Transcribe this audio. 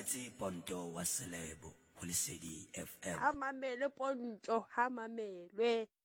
mametse Ponto wa Selebo ho Lesedi FM. Ha mamele Ponto, ha mamelwe.